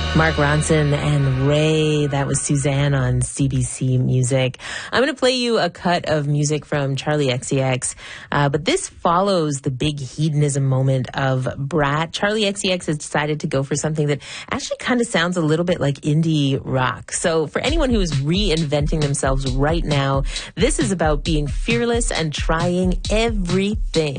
Mark Ronson and Ray. That was Suzanne on CBC Music. I'm going to play you a cut of music from Charli XCX, but this follows the big hedonism moment of Brat. Charli XCX has decided to go for something that actually kind of sounds a little bit like indie rock. So for anyone who is reinventing themselves right now, this is about being fearless and trying everything.